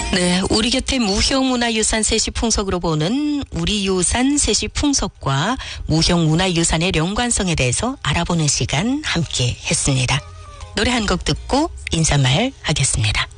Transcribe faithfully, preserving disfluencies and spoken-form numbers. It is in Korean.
네, 우리 곁에 무형문화유산 세시풍석으로 보는 우리 유산 세시풍석과 무형문화유산의 연관성에 대해서 알아보는 시간 함께 했습니다. 노래 한 곡 듣고 인사말 하겠습니다.